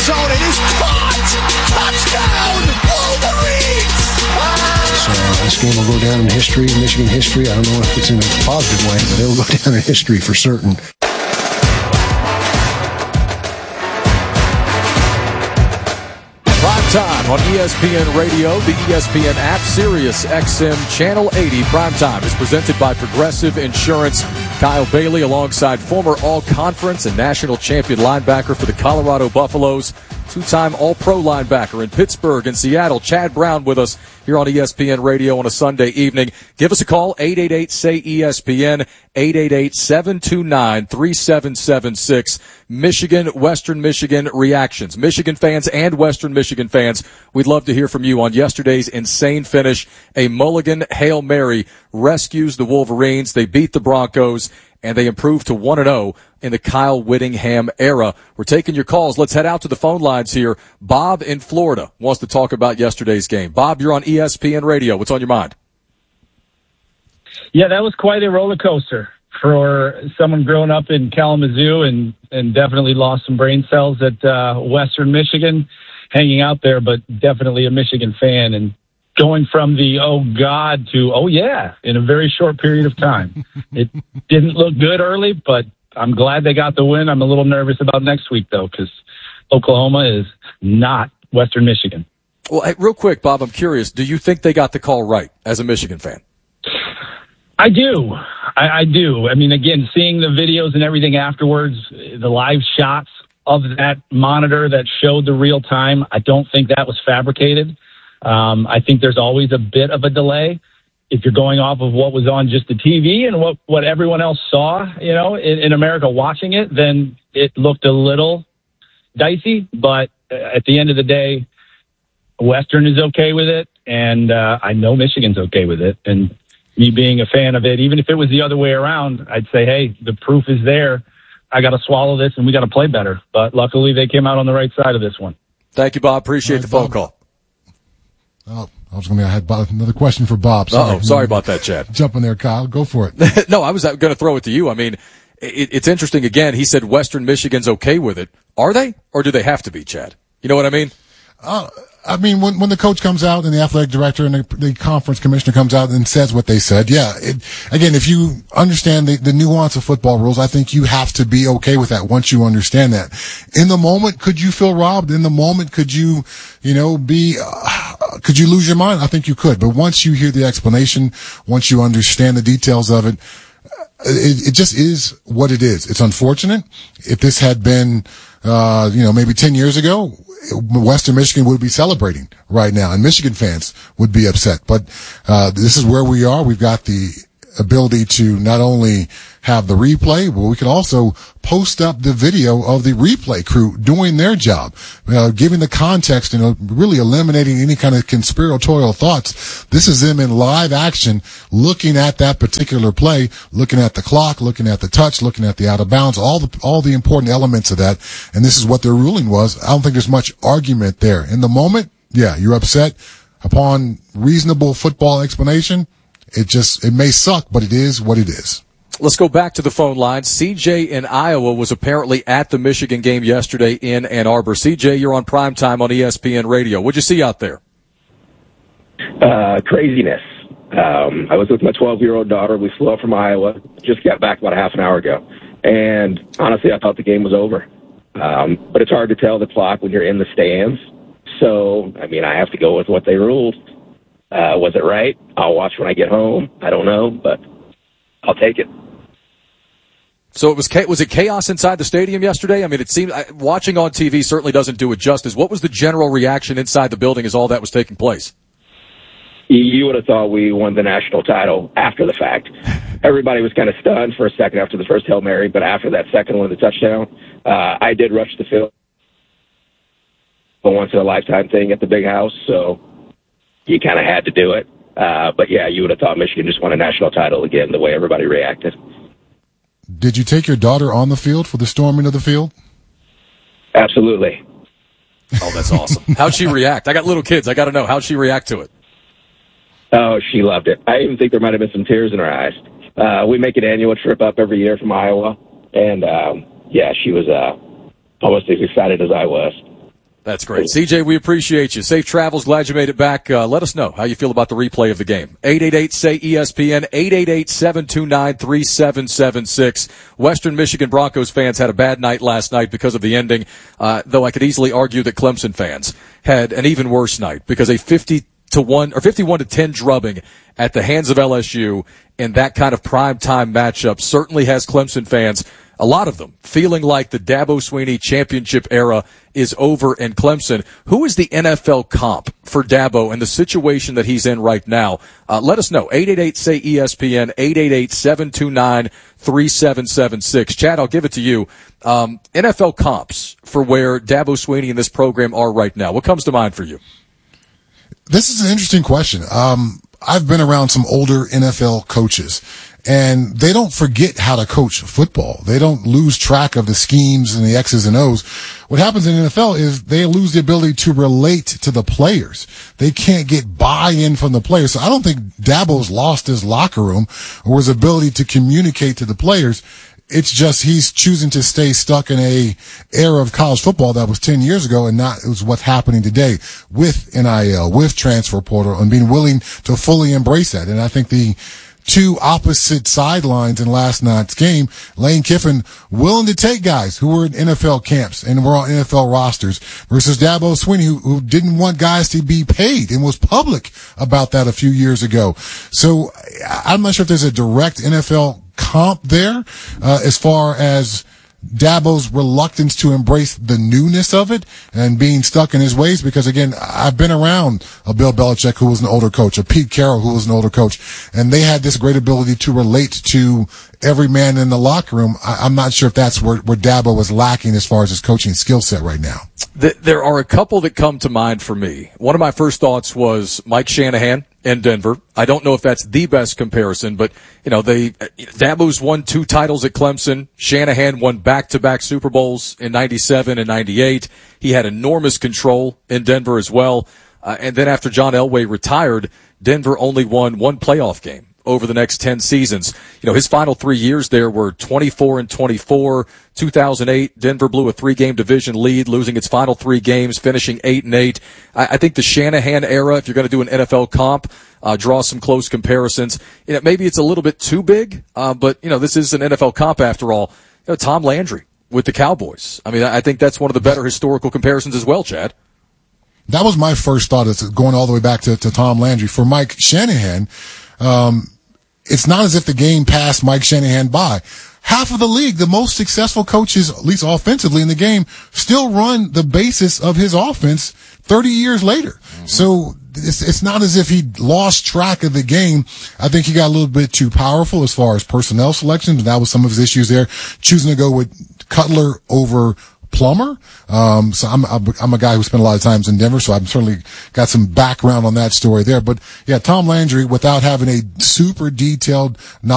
zone. It is caught. Touchdown, Wolverines! So this game will go down in history, Michigan history. I don't know if it's in a positive way, but it'll go down in history for certain. Prime time on ESPN Radio, the ESPN app, Sirius XM Channel 80. Prime time is presented by Progressive Insurance. Kyle Bailey alongside former all-conference and national champion linebacker for the Colorado Buffaloes, two-time all-pro linebacker in Pittsburgh and Seattle, Chad Brown, with us here on ESPN Radio on a Sunday evening. Give us a call, 888-SAY-ESPN, 888-729-3776. Michigan, Western Michigan reactions. Michigan fans and Western Michigan fans, we'd love to hear from you on yesterday's insane finish. A Mulligan Hail Mary rescues the Wolverines. They beat the Broncos, and they improved to 1-0 in the Kyle Whittingham era. We're taking your calls. Let's head out to the phone lines here. Bob in Florida wants to talk about yesterday's game. Bob, you're on ESPN Radio. What's on your mind? Yeah, that was quite a roller coaster for someone growing up in Kalamazoo and definitely lost some brain cells at Western Michigan, hanging out there, but definitely a Michigan fan. And going from the oh God to oh yeah in a very short period of time. It didn't look good early, but I'm glad they got the win. I'm a little nervous about next week though, because Oklahoma is not Western Michigan. Well, hey, real quick, Bob, I'm curious. Do you think they got the call right as a Michigan fan? I do. I do. I mean, again, seeing the videos and everything afterwards, the live shots of that monitor that showed the real time, I don't think that was fabricated. I think there's always a bit of a delay if you're going off of what was on just the TV and what everyone else saw, you know, in America watching it, then it looked a little dicey. But at the end of the day, Western is okay with it, and I know Michigan's okay with it. And me being a fan of it, even if it was the other way around, I'd say, hey, the proof is there. I got to swallow this, and we got to play better. But luckily, they came out on the right side of this one. Thank you, Bob. Appreciate the phone call. Oh, I had another question for Bob. Sorry about that, Chad. Jump in there, Kyle. Go for it. No, I was going to throw it to you. I mean, it's interesting. Again, he said Western Michigan's okay with it. Are they, or do they have to be, Chad? You know what I mean? I mean, when the coach comes out and the athletic director and the conference commissioner comes out and says what they said, yeah. Again, if you understand the nuance of football rules, I think you have to be okay with that once you understand that. In the moment, could you feel robbed? In the moment, could you could you lose your mind? I think you could. But once you hear the explanation, once you understand the details of it, it just is what it is. It's unfortunate. If this had been, maybe 10 years ago, Western Michigan would be celebrating right now, and Michigan fans would be upset. But this is where we are. We've got the ability to not only have the replay, but we can also post up the video of the replay crew doing their job, giving the context and really eliminating any kind of conspiratorial thoughts. This is them in live action, looking at that particular play, looking at the clock, looking at the touch, looking at the out of bounds, all the important elements of that. And this is what their ruling was. I don't think there's much argument there. In the moment, yeah, you're upset. Upon reasonable football explanation, it may suck, but it is what it is. Let's go back to the phone line. CJ in Iowa was apparently at the Michigan game yesterday in Ann Arbor. CJ, you're on primetime on ESPN Radio. What'd you see out there? Craziness. I was with my 12-year-old daughter. We flew up from Iowa. Just got back about a half an hour ago. And honestly, I thought the game was over. But it's hard to tell the clock when you're in the stands. So, I mean, I have to go with what they ruled. Was it right? I'll watch when I get home. I don't know, but I'll take it. So was it chaos inside the stadium yesterday? I mean, it seemed watching on TV certainly doesn't do it justice. What was the general reaction inside the building as all that was taking place? You would have thought we won the national title after the fact. Everybody was kind of stunned for a second after the first Hail Mary, but after that second one, the touchdown, I did rush the field. A once-in-a-lifetime thing at the big house, so you kind of had to do it. But, yeah, you would have thought Michigan just won a national title again, the way everybody reacted. Did you take your daughter on the field for the storming of the field? Absolutely. Oh, that's awesome. How'd she react? I got little kids. I got to know. How'd she react to it? Oh, she loved it. I even think there might have been some tears in her eyes. We make an annual trip up every year from Iowa, and, yeah, she was almost as excited as I was. That's great. CJ, we appreciate you. Safe travels. Glad you made it back. Let us know how you feel about the replay of the game. 888-SAY-ESPN, 888-729-3776. Western Michigan Broncos fans had a bad night last night because of the ending, though I could easily argue that Clemson fans had an even worse night because a 51 or 51-10 drubbing at the hands of LSU in that kind of primetime matchup certainly has Clemson fans, a lot of them, feeling like the Dabo Swinney championship era is over in Clemson. Who is the NFL comp for Dabo and the situation that he's in right now? Let us know. 888-SAY-ESPN, 888-729-3776. Chad, I'll give it to you. NFL comps for where Dabo Swinney and this program are right now. What comes to mind for you? This is an interesting question. I've been around some older NFL coaches, and they don't forget how to coach football. They don't lose track of the schemes and the X's and O's. What happens in the NFL is they lose the ability to relate to the players. They can't get buy-in from the players. So I don't think Dabo's lost his locker room or his ability to communicate to the players. It's just he's choosing to stay stuck in a era of college football that was 10 years ago, and not it was what's happening today with NIL, with transfer portal, and being willing to fully embrace that. And I think the two opposite sidelines in last night's game, Lane Kiffin willing to take guys who were in NFL camps and were on NFL rosters versus Dabo Swinney who didn't want guys to be paid and was public about that a few years ago. So I'm not sure if there's a direct NFL comp there as far as Dabo's reluctance to embrace the newness of it and being stuck in his ways, because again, I've been around a Bill Belichick who was an older coach, a Pete Carroll who was an older coach, and they had this great ability to relate to every man in the locker room. I'm not sure if that's where Dabo was lacking as far as his coaching skill set right now. There are a couple that come to mind for me. One of my first thoughts was Mike Shanahan in Denver. I don't know if that's the best comparison, but Dabo's won 2 titles at Clemson. Shanahan won back-to-back Super Bowls in 97 and 98. He had enormous control in Denver as well. And then after John Elway retired, Denver only won 1 playoff game over the next 10 seasons. His final 3 years there were 24-24. 2008, Denver blew a 3-game division lead, losing its final 3 games, finishing 8-8. I think the Shanahan era, if you're going to do an NFL comp, draw some close comparisons. Maybe it's a little bit too big, but this is an NFL comp after all. Tom Landry with the Cowboys. I mean, I think that's one of the better historical comparisons as well, Chad. That was my first thought, is going all the way back to Tom Landry. For Mike Shanahan, it's not as if the game passed Mike Shanahan by. Half of the league, the most successful coaches, at least offensively in the game, still run the basis of his offense 30 years later. Mm-hmm. So it's not as if he lost track of the game. I think he got a little bit too powerful as far as personnel selection, and that was some of his issues there, choosing to go with Cutler over Plummer. So I'm a guy who spent a lot of times in Denver, so I've certainly got some background on that story there. But yeah, Tom Landry, without having a super detailed